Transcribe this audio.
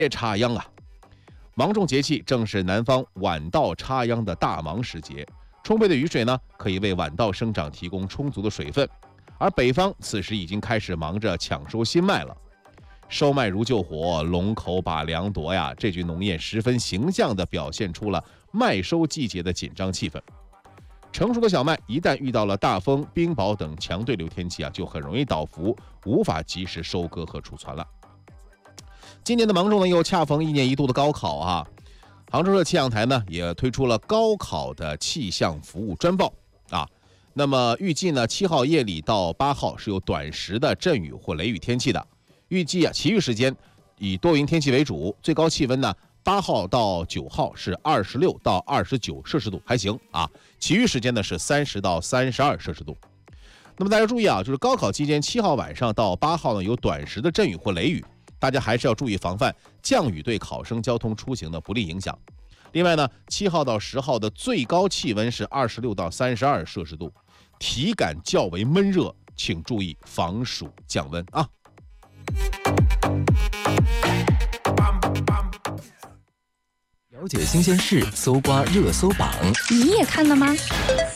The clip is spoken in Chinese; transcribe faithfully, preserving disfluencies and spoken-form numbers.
夜插秧啊！芒种节气正是南方晚稻插秧的大忙时节，充沛的雨水呢，可以为晚稻生长提供充足的水分，而北方此时已经开始忙着抢收新麦了。收麦如救火，龙口把粮夺呀！这句农谚十分形象地表现出了麦收季节的紧张气氛。成熟的小麦一旦遇到了大风、冰雹等强对流天气啊，就很容易倒伏，无法及时收割和储存了。今年的芒种呢，又恰逢一年一度的高考啊。杭州市气象台呢也推出了高考的气象服务专报啊。那么预计呢，七号夜里到八号是有短时的阵雨或雷雨天气的。预计啊，其余时间以多云天气为主，最高气温呢，八号到九号是二十六到二十九摄氏度，还行啊。其余时间呢是三十到三十二摄氏度。那么大家注意啊，就是高考期间七号晚上到八号呢有短时的阵雨或雷雨，大家还是要注意防范降雨对考生交通出行的不利影响。另外呢，七号到十号的最高气温是二十六到三十二摄氏度，体感较为闷热，请注意防暑降温啊。 了解新鲜事，搜刮热搜榜。 你也看了吗？